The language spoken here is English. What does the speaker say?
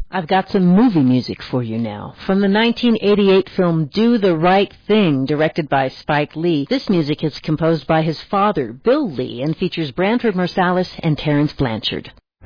I've got some movie music for you now. From the 1988 film Do the Right Thing, directed by Spike Lee, this music is composed by his father, Bill Lee, and features Branford Marsalis and Terence Blanchard.